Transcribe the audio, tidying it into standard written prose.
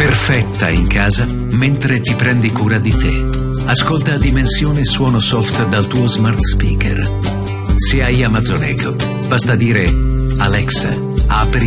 perfetta in casa mentre ti prendi cura di te. Ascolta Dimensione Suono Soft dal tuo smart speaker. Se hai Amazon Echo, basta dire: Alexa, apri